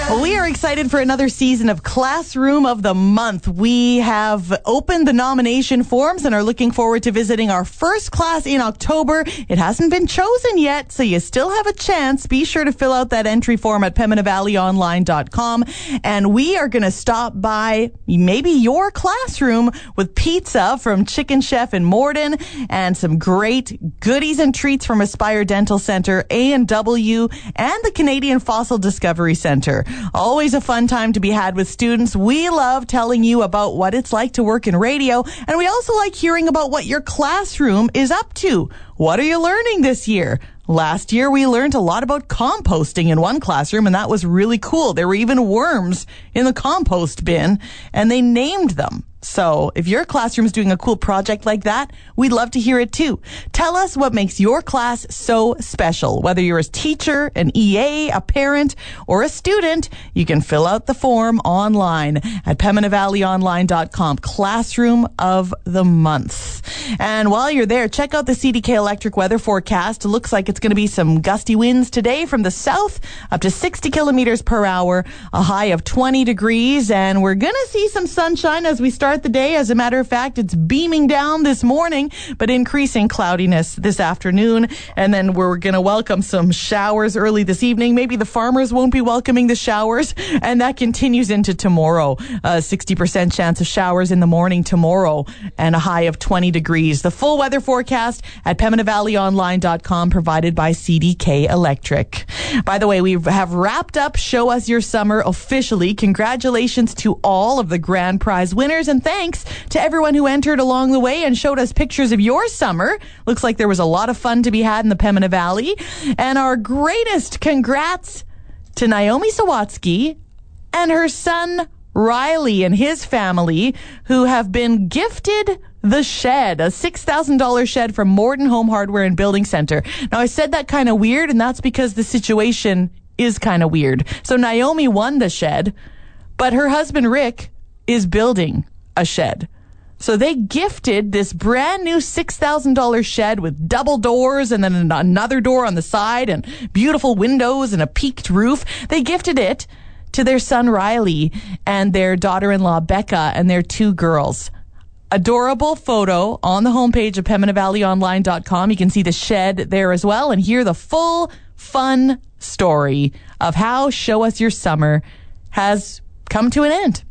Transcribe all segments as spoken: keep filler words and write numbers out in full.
Well, we are excited for another season of Classroom of the Month. We have opened the nomination forms and are looking forward to visiting our first class in October. It hasn't been chosen yet, so you still have a chance. Be sure to fill out that entry form at pembina valley online dot com. And we are going to stop by maybe your classroom with pizza from Chicken Chef in Morden and some great goodies and treats from Aspire Dental Center, A and W, and the Canadian Fossil Discovery Center. Always a fun time to be had with students. We love telling you about what it's like to work in radio, and we also like hearing about what your classroom is up to. What are you learning this year? Last year, we learned a lot about composting in one classroom, and that was really cool. There were even worms in the compost bin, and they named them. So if your classroom's doing a cool project like that, we'd love to hear it too. Tell us what makes your class so special. Whether you're a teacher, an E A, a parent, or a student, you can fill out the form online at pembina valley online dot com. Classroom of the Month. And while you're there, check out the C D K Electric weather forecast. It looks like it's going to be some gusty winds today from the south, up to sixty kilometers per hour, a high of twenty degrees, and we're going to see some sunshine as we start the day. As a matter of fact, it's beaming down this morning, but increasing cloudiness this afternoon. And then we're going to welcome some showers early this evening. Maybe the farmers won't be welcoming the showers, and that continues into tomorrow. A sixty percent chance of showers in the morning tomorrow and a high of twenty degrees. The full weather forecast at pembina valley online dot com, provided by C D K Electric. By the way, we have wrapped up Show Us Your Summer officially. Congratulations to all of the grand prize winners, and thanks to everyone who entered along the way and showed us pictures of your summer. Looks like there was a lot of fun to be had in the Pembina Valley. And our greatest congrats to Naomi Sawatsky and her son Riley and his family, who have been gifted the shed, a six thousand dollars shed from Morden Home Hardware and Building Center. Now, I said that kind of weird, and that's because the situation is kind of weird. So Naomi won the shed, but her husband Rick is building a shed. So they gifted this brand new six thousand dollars shed with double doors and then another door on the side and beautiful windows and a peaked roof. They gifted it to their son Riley and their daughter-in-law Becca and their two girls. Adorable photo on the homepage of pembina valley online dot com. You can see the shed there as well and hear the full fun story of how Show Us Your Summer has come to an end.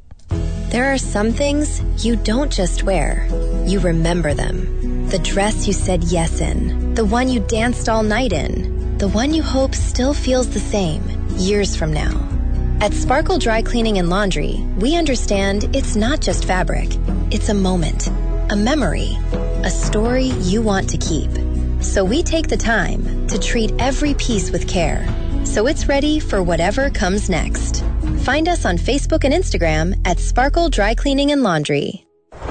There are some things you don't just wear, you remember them. The dress you said yes in, the one you danced all night in, the one you hope still feels the same years from now. At Sparkle Dry Cleaning and Laundry, we understand it's not just fabric, it's a moment, a memory, a story you want to keep. So we take the time to treat every piece with care, so it's ready for whatever comes next. Find us on Facebook and Instagram at Sparkle Dry Cleaning and Laundry.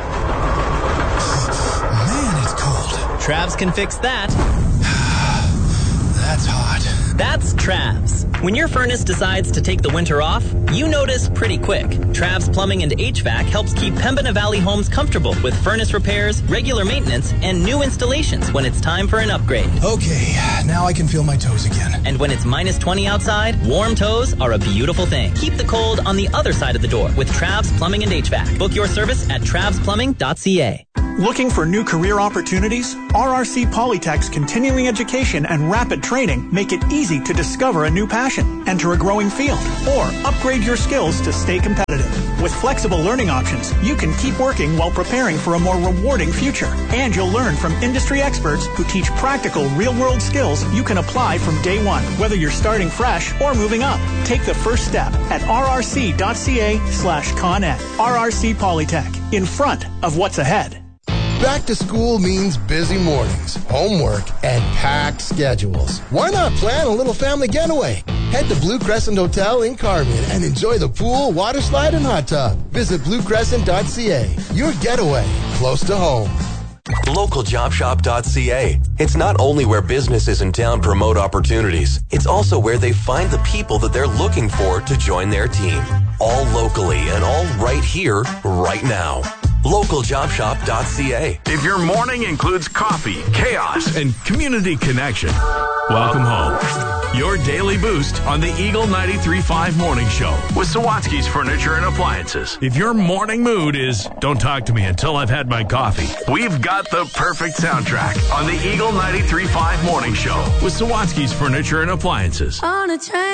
Man, it's cold. Travs can fix that. That's hot. That's Travs. When your furnace decides to take the winter off, you notice pretty quick. Travs Plumbing and H V A C helps keep Pembina Valley homes comfortable with furnace repairs, regular maintenance, and new installations when it's time for an upgrade. Okay, now I can feel my toes again. And when it's minus twenty outside, warm toes are a beautiful thing. Keep the cold on the other side of the door with Travs Plumbing and H V A C. Book your service at travs plumbing dot c a. Looking for new career opportunities? R R C Polytech's continuing education and rapid training make it easy to discover a new passion, enter a growing field, or upgrade your skills to stay competitive. With flexible learning options, you can keep working while preparing for a more rewarding future. And you'll learn from industry experts who teach practical, real-world skills you can apply from day one, whether you're starting fresh or moving up. Take the first step at r r c dot c a slash con ed. R R C Polytech, in front of what's ahead. Back to school means busy mornings, homework, and packed schedules. Why not plan a little family getaway? Head to Blue Crescent Hotel in Carmen and enjoy the pool, water slide, and hot tub. Visit blue crescent dot c a. Your getaway, close to home. local job shop dot c a. It's not only where businesses in town promote opportunities, it's also where they find the people that they're looking for to join their team. All locally and all right here, right now. local job shop dot c a. If your morning includes coffee, chaos, and community connection, welcome home. Your daily boost on the Eagle ninety-three point five Morning Show with Sawatsky's Furniture and Appliances. If your morning mood is, don't talk to me until I've had my coffee, we've got the perfect soundtrack on the Eagle ninety-three point five Morning Show with Sawatsky's Furniture and Appliances. On a train.